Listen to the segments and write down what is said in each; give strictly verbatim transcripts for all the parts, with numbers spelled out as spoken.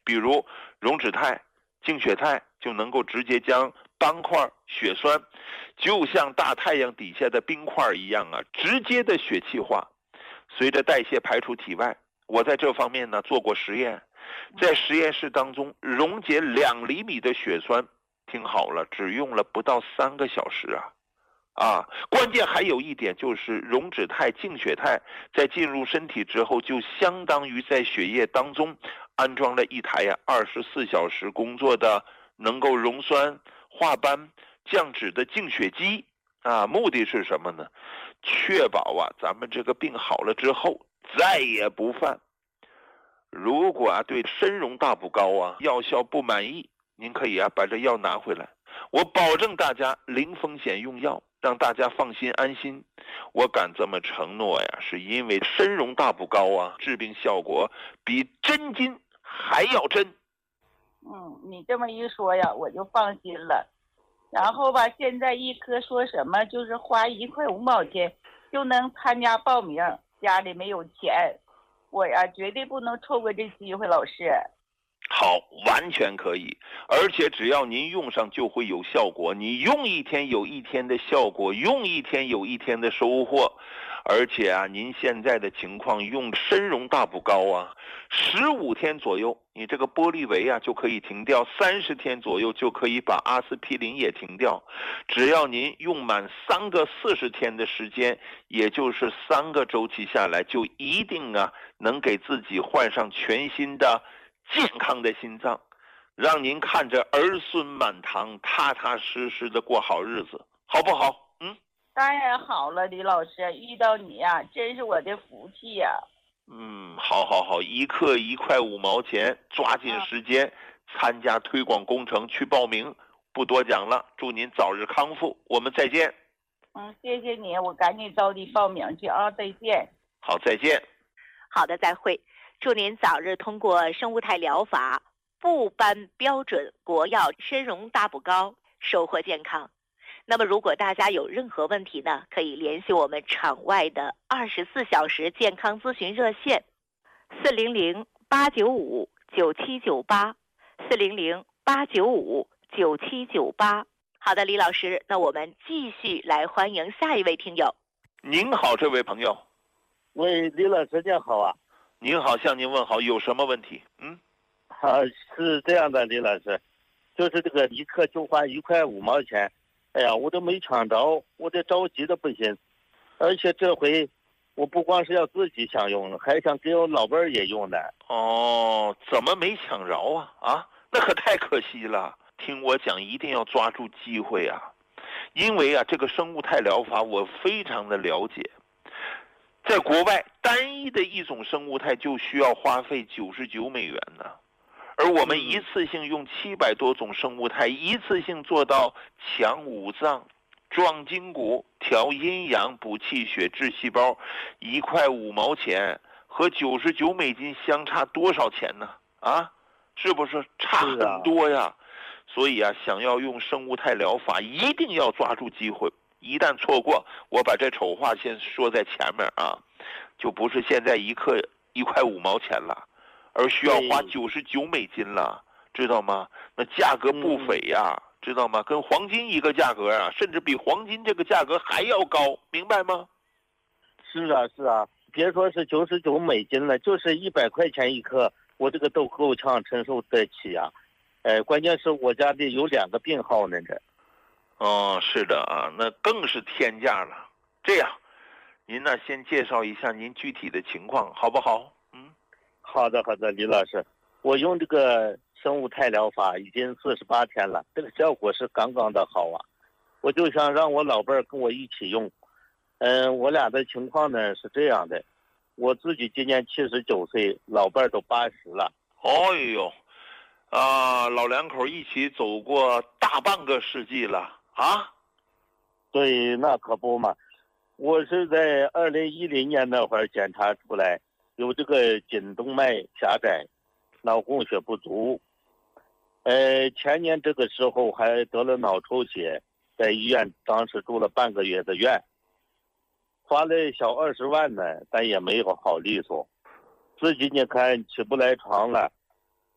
比如溶脂肽、净血肽就能够直接将斑块、血栓就像大太阳底下的冰块一样啊，直接的血气化，随着代谢排出体外。我在这方面呢做过实验，在实验室当中溶解两厘米的血栓，听好了，只用了不到三个小时啊！啊，关键还有一点就是溶脂肽、净血肽在进入身体之后，就相当于在血液当中安装了一台呀二十四小时工作的能够溶栓、化斑、降脂的净血机啊。目的是什么呢？确保啊咱们这个病好了之后再也不犯。如果啊对参溶大补膏啊药效不满意，您可以啊把这药拿回来，我保证大家零风险用药，让大家放心安心。我敢这么承诺呀，是因为参溶大补膏啊治病效果比真金还要真。 嗯，你这么一说呀，我就放心了。然后吧，现在一科说什么就是花一块五毛钱就能参加报名，家里没有钱，我呀绝对不能错过这机会，老师。 好，完全可以，而且只要您用上就会有效果，你用一天有一天的效果，用一天有一天的收获。而且啊，您现在的情况用参溶大补膏啊，十五天左右，你这个玻利维啊就可以停掉，三十天左右就可以把阿司匹林也停掉。只要您用满三个四十天的时间，也就是三个周期下来，就一定啊能给自己换上全新的健康的心脏，让您看着儿孙满堂，踏踏实实的过好日子，好不好？嗯， 当然好了，李老师，遇到你呀、啊，真是我的福气呀、啊。 嗯，好好好，一克一块五毛钱，抓紧时间参加推广工程去报名。不多讲了，祝您早日康复，我们再见。 嗯，谢谢你，我赶紧着急报名去啊，再见。 好，再见。 好的，再会。祝您早日通过生物态疗法不斑标准国药参溶大补膏，收获健康。那么如果大家有任何问题呢，可以联系我们场外的二十四小时健康咨询热线四零零八九五九七九八四零零八九五九七九八。好的，李老师，那我们继续来欢迎下一位听友。 您好，这位朋友。 喂，李老师您好啊。 您好，向您问好，有什么问题？嗯， 啊，是这样的，李老师，就是这个一克就花一块五毛钱，哎呀，我都没抢着，我这着急的不行，而且这回我不光是要自己享用，还想给我老伴儿也用呢。 哦，怎么没抢着啊？啊，那可太可惜了。听我讲，一定要抓住机会啊，因为啊，这个生物态疗法我非常的了解。在国外，单一的一种生物肽就需要花费九十九美元呢，而我们一次性用七百多种生物肽，一次性做到强五脏、壮筋骨、调阴阳、补气血、治细胞，一块五毛钱和九十九美金相差多少钱呢？啊，是不是差很多呀？所以啊，想要用生物肽疗法，一定要抓住机会。一旦错过，我把这丑话先说在前面啊，就不是现在一克一块五毛钱了，而需要花九十九美金了，知道吗？那价格不菲呀、嗯，知道吗？跟黄金一个价格啊，甚至比黄金这个价格还要高，明白吗？ 是啊，是啊，别说是九十九美金了，就是一百块钱一克，我这个都够呛承受得起啊。呃，关键是我家里有两个病号呢，这。 哦，是的啊，那更是天价了。这样，您呢先介绍一下您具体的情况，好不好？嗯， 好的，好的，李老师，我用这个生物肽疗法已经四十八天了，这个效果是刚刚的好啊。我就想让我老伴儿跟我一起用。嗯，我俩的情况呢是这样的，我自己今年七十九岁，老伴儿都八十了。 哦呦，啊，老两口一起走过大半个世纪了。啊， 对，那可不嘛！我是在二零一零年那会儿检查出来有这个颈动脉狭窄，脑供血不足。呃，前年这个时候还得了脑出血，在医院当时住了半个月的院，花了小二十万呢，但也没有好利索。自己你看起不来床了，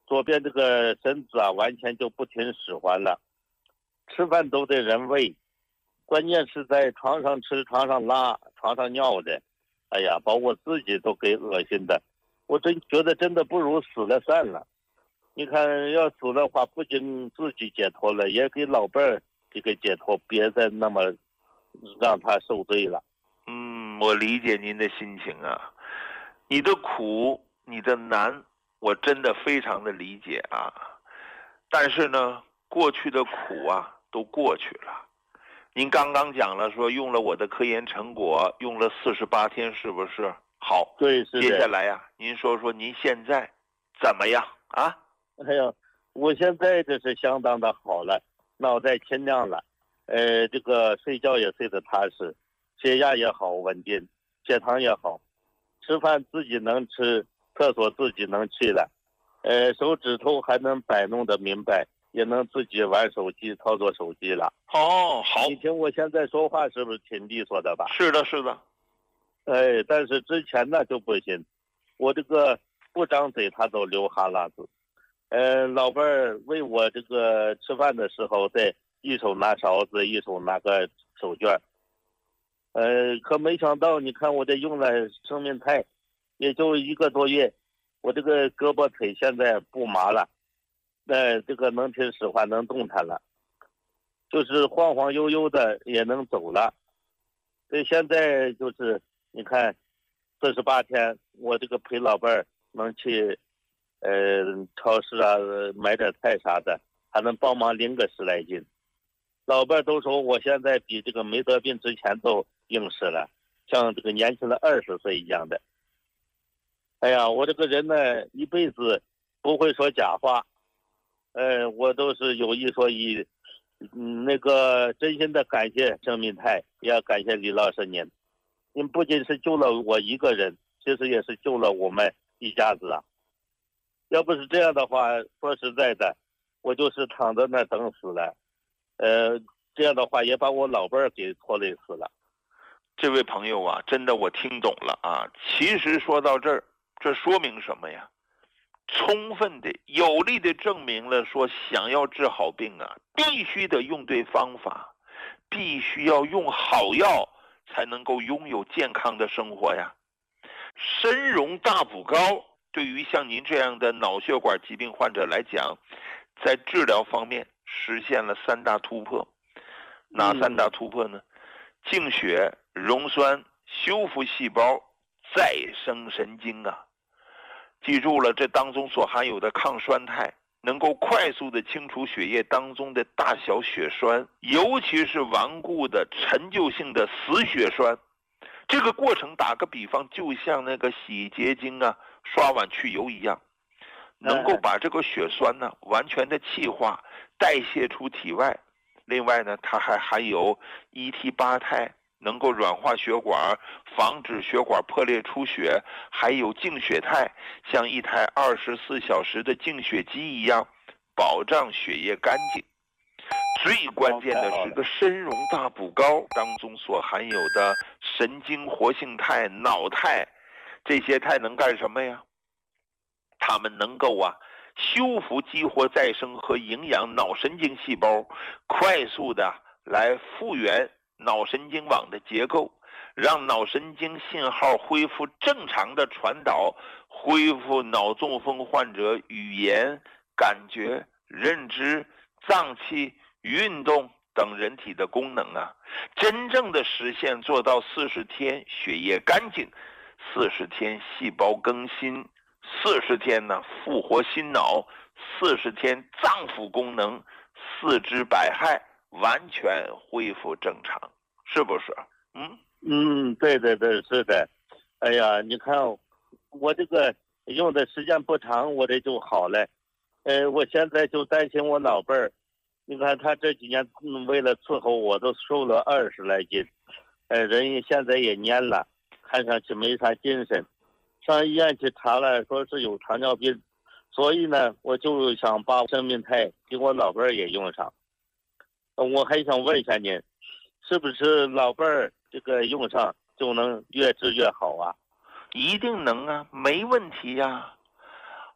左边这个身子啊，完全就不听使唤了，吃饭都得人喂，关键是在床上吃、床上拉、床上尿的，哎呀，把我自己都给恶心的，我真觉得真的不如死了算了。你看，要死的话，不仅自己解脱了，也给老伴儿这个解脱，别再那么让他受罪了。 嗯，我理解您的心情啊，你的苦，你的难，我真的非常的理解啊。但是呢，过去的苦啊，都过去了。您刚刚讲了说用了我的科研成果，用了四十八天，是不是？好， 对，是的。 接下来呀、啊，您说说您现在怎么样啊？ 哎呀，我现在这是相当的好了，脑袋清亮了，呃，这个睡觉也睡得踏实，血压也好稳定，血糖也好，吃饭自己能吃，厕所自己能去了，呃，手指头还能摆弄得明白，也能自己玩手机操作手机了。 哦，好， 你听我现在说话是不是挺利索的吧？ 是的，是的。 哎，但是之前呢就不行，我这个不张嘴他都流哈喇子。呃，老伴儿喂我这个吃饭的时候，在一手拿勺子，一手拿个手绢。呃，可没想到，你看我这用了生命肽，也就一个多月，我这个胳膊腿现在不麻了，呃，这个能听使唤，能动弹了，就是晃晃悠悠的也能走了。所以现在就是你看，四十八天，我这个陪老伴儿能去。呃，超市啊，买点菜啥的，还能帮忙拎个十来斤。老伴都说我现在比这个没得病之前都硬实了，像这个年轻了二十岁一样的。哎呀，我这个人呢，一辈子不会说假话，呃，我都是有一说一。嗯，那个真心的感谢生命肽，也要感谢李老师您，您不仅是救了我一个人，其实也是救了我们一家子啊。要不是这样的话，说实在的，我就是躺在那等死了。呃，这样的话也把我老伴儿给拖累死了。 这位朋友啊，真的我听懂了啊。其实说到这儿，这说明什么呀？充分的、有力的证明了说，想要治好病啊，必须得用对方法，必须要用好药，才能够拥有健康的生活呀。参茸大补膏。对于像您这样的脑血管疾病患者来讲，在治疗方面实现了三大突破。哪三大突破呢？净血、溶栓、修复细胞、再生神经啊！记住了，这当中所含有的抗栓肽能够快速的清除血液当中的大小血栓，尤其是顽固的陈旧性的死血栓。这个过程打个比方，就像那个洗洁精啊刷碗去油一样，能够把这个血栓呢完全的气化，代谢出体外。另外呢，它还含有 E T 八肽，能够软化血管，防止血管破裂出血，还有净血肽，像一台二十四小时的净血机一样，保障血液干净。最关键的是个参茸大补膏当中所含有的神经活性肽、脑肽，这些肽能干什么呀？它们能够啊修复、激活、再生和营养脑神经细胞，快速的来复原脑神经网的结构，让脑神经信号恢复正常的传导，恢复脑中风患者语言、感觉、认知、脏器、运动等人体的功能啊，真正的实现做到四十天血液干净，四十天细胞更新，四十天呢复活心脑，四十天脏腑功能、四肢百骸完全恢复正常，是不是？嗯嗯，对对对，是的。哎呀，你看我这个用的时间不长，我这就好了。呃，我现在就担心我老伴儿。你看他这几年、嗯、为了伺候我都瘦了二十来斤，呃，人现在也蔫了，看上去没啥精神。上医院去查了，说是有糖尿病，所以呢，我就想把生命肽给我老伴儿也用上。呃、我还想问一下您，是不是老伴儿这个用上就能越治越好啊？ 一定能啊，没问题呀、啊。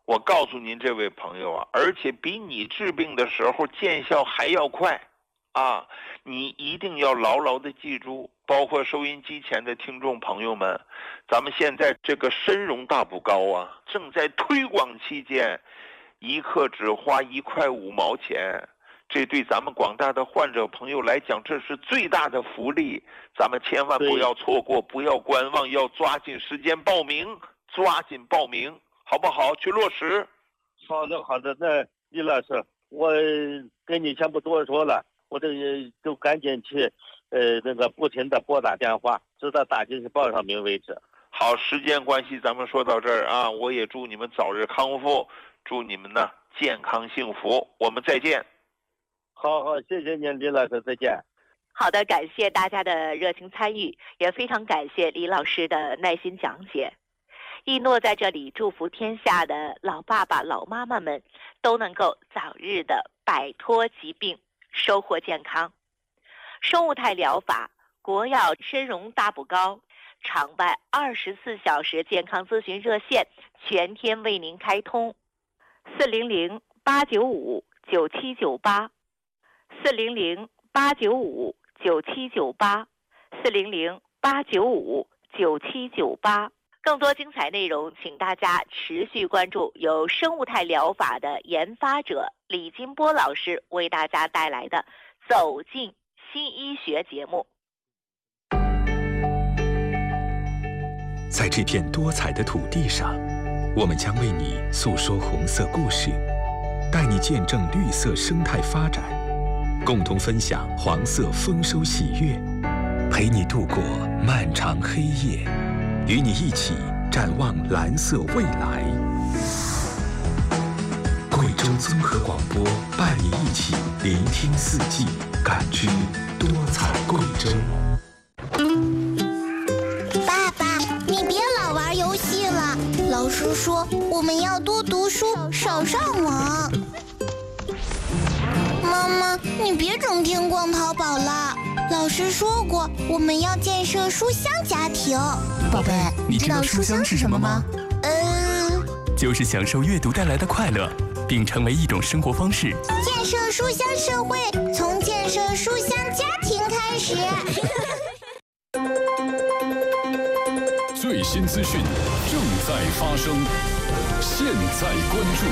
我告诉您这位朋友啊，而且比你治病的时候见效还要快啊！你一定要牢牢的记住，包括收音机前的听众朋友们，咱们现在这个参茸大补膏啊，正在推广期间，一克只花一块五毛钱，这对咱们广大的患者朋友来讲，这是最大的福利，咱们千万不要错过，不要观望，要抓紧时间报名，抓紧报名，好不好？去落实。 好的，好的。那李老师，我跟你先不多说了，我这个就赶紧去，呃，那个不停的拨打电话，直到打进去报上名为止。 好，时间关系，咱们说到这儿啊，我也祝你们早日康复，祝你们呢健康幸福，我们再见。 好好，谢谢您，李老师，再见。 好的，感谢大家的热情参与，也非常感谢李老师的耐心讲解。一诺在这里祝福天下的老爸爸、老妈妈们都能够早日的摆脱疾病，收获健康。生物态疗法国药参茸大补膏场外二十四小时健康咨询热线全天为您开通，四零零八九五九七九八，四零零八九五九七九八，四零零八九五九七九八。更多精彩内容，请大家持续关注由生物态疗法的研发者李金波老师为大家带来的《走进新医学》节目。 在这片多彩的土地上，我们将为你诉说红色故事，带你见证绿色生态发展，共同分享黄色丰收喜悦，陪你度过漫长黑夜，与你一起展望蓝色未来。贵州综合广播伴你一起聆听四季，感知多彩贵州。 爸爸，你别老玩游戏了，老师说我们要多读书，少上网。妈妈，你别整天逛淘宝了，老师说过我们要建设书香家庭。 宝贝，你知道书香是什么吗？ 呃， 就是享受阅读带来的快乐，并成为一种生活方式。 建设书香社会，从建设书香家庭开始。 最新资讯正在发生，现在关注。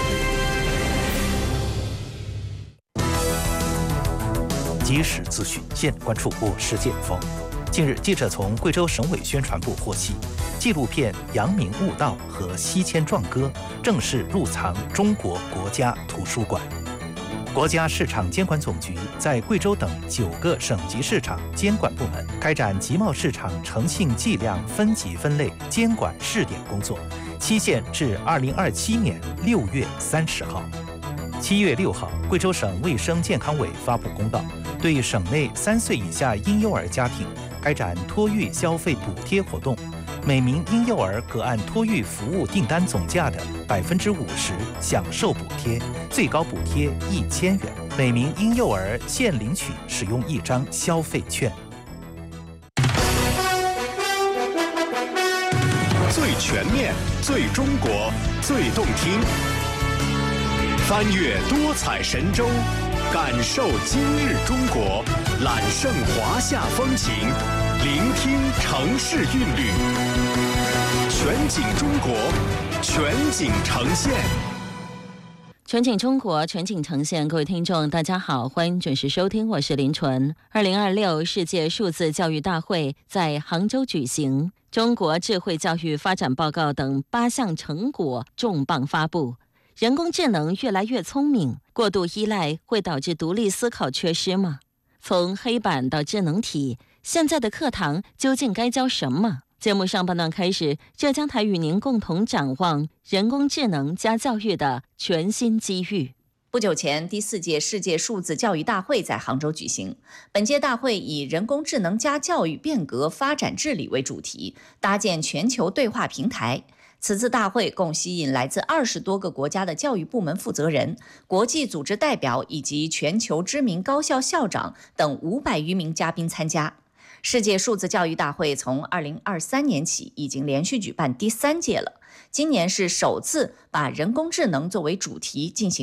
即时资讯，现关注。我是剑锋。近日，记者从贵州省委宣传部获悉，纪录片《阳明悟道》和《西迁壮歌》正式入藏中国国家图书馆。国家市场监管总局在贵州等九个省级市场监管部门开展集贸市场诚信计量分级分类监管试点工作，期限至二零二七年六月三十号。七月六号，贵州省卫生健康委发布公告，对省内三岁以下婴幼儿家庭开展托育消费补贴活动，每名婴幼儿可按托育服务订单总价的百分之五十享受补贴，最高补贴一千元。每名婴幼儿限领取使用一张消费券。 最全面、最中国、最动听，翻越多彩神州，感受今日中国，揽胜华夏风情，聆听城市韵律，全景中国，全景呈现。 全景中国，全景呈现。各位听众，大家好，欢迎准时收听，我是林纯。二零二六世界数字教育大会在杭州举行，中国智慧教育发展报告等八项成果重磅发布。人工智能越来越聪明，过度依赖会导致独立思考缺失吗？从黑板到智能体，现在的课堂究竟该教什么？节目上半段开始，浙江台与您共同展望人工智能加教育的全新机遇。 不久前，第四届世界数字教育大会在杭州举行。本届大会以人工智能加教育变革发展治理为主题，搭建全球对话平台。此次大会共吸引来自二十多个国家的教育部门负责人、国际组织代表以及全球知名高校校长等五百余名嘉宾参加。 世界数字教育大会从二零二三年起已经连续举办第三届了，今年是首次把人工智能作为主题进行